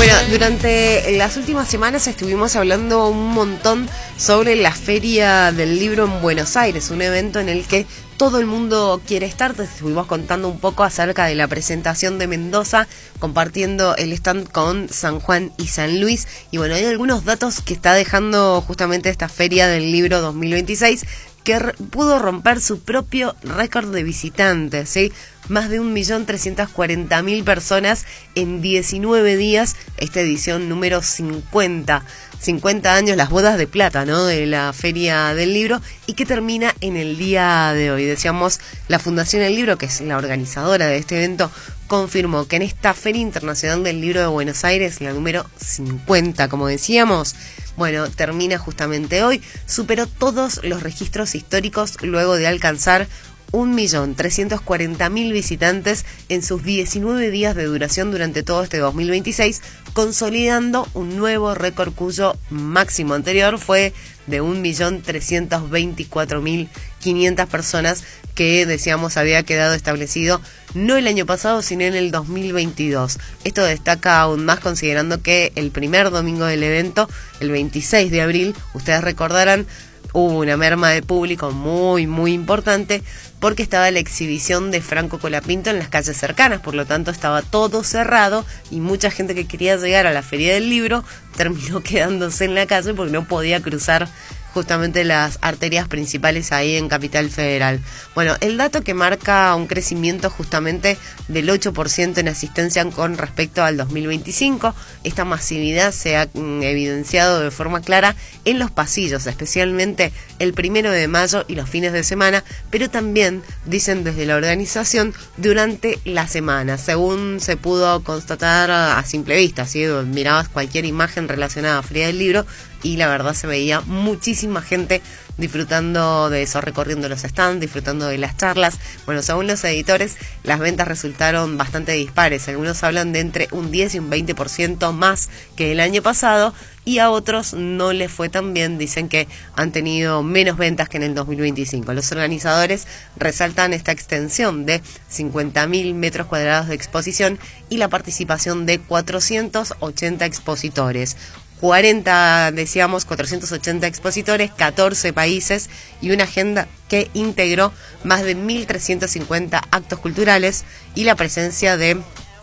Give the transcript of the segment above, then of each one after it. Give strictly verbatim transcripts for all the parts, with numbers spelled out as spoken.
Bueno, durante las últimas semanas estuvimos hablando un montón sobre la Feria del Libro en Buenos Aires, un evento en el que todo el mundo quiere estar. Te estuvimos contando un poco acerca de la presentación de Mendoza, compartiendo el stand con San Juan y San Luis. Y bueno, hay algunos datos que está dejando justamente esta Feria del Libro dos mil veintiséis, que pudo romper su propio récord de visitantes, ¿sí? Más de un millón trescientas cuarenta mil personas en diecinueve días, esta edición número cincuenta. cincuenta años, las bodas de plata, ¿no?, de la Feria del Libro, y que termina en el día de hoy. Decíamos, la Fundación del Libro, que es la organizadora de este evento, confirmó que en esta Feria Internacional del Libro de Buenos Aires, la número cincuenta, como decíamos, bueno, termina justamente hoy, superó todos los registros históricos luego de alcanzar un millón trescientos cuarenta mil visitantes en sus diecinueve días de duración durante todo este dos mil veintiséis, consolidando un nuevo récord cuyo máximo anterior fue de un millón trescientos veinticuatro mil quinientas personas, que decíamos había quedado establecido no el año pasado, sino en el dos mil veintidós. Esto destaca aún más considerando que el primer domingo del evento, el veintiséis de abril, ustedes recordarán, hubo una merma de público muy, muy importante porque estaba la exhibición de Franco Colapinto en las calles cercanas, por lo tanto estaba todo cerrado y mucha gente que quería llegar a la Feria del Libro terminó quedándose en la calle porque no podía cruzar justamente las arterias principales ahí en Capital Federal. Bueno, el dato que marca un crecimiento justamente del ocho por ciento en asistencia con respecto al dos mil veinticinco, esta masividad se ha mm, evidenciado de forma clara en los pasillos, especialmente el primero de mayo y los fines de semana, pero también, dicen desde la organización, durante la semana, según se pudo constatar a simple vista, ¿sí? Mirabas cualquier imagen relacionada a Feria del Libro y la verdad se veía muchísima gente disfrutando de eso, recorriendo los stands, disfrutando de las charlas. Bueno, según los editores, las ventas resultaron bastante dispares. Algunos hablan de entre un diez y un veinte por ciento más que el año pasado, y a otros no les fue tan bien, dicen que han tenido menos ventas que en el dos mil veinticinco. Los organizadores resaltan esta extensión de cincuenta mil metros cuadrados de exposición y la participación de cuatrocientos ochenta expositores. cuarenta, decíamos, cuatrocientos ochenta expositores, catorce países y una agenda que integró más de mil trescientos cincuenta actos culturales y la presencia de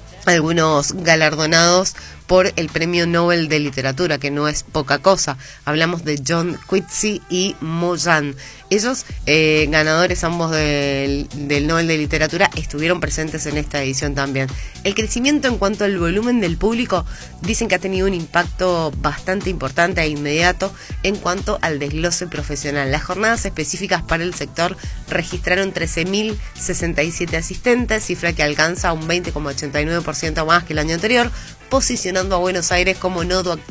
algunos galardonados por el Premio Nobel de Literatura, que no es poca cosa. Hablamos de John Coetzee y Mo Yan. Ellos, eh, ganadores ambos del, del Nobel de Literatura, estuvieron presentes en esta edición también. El crecimiento en cuanto al volumen del público, dicen que ha tenido un impacto bastante importante e inmediato en cuanto al desglose profesional. Las jornadas específicas para el sector registraron trece mil sesenta y siete asistentes, cifra que alcanza un veinte coma ochenta y nueve por ciento más que el año anterior, posicionando a Buenos Aires como nodo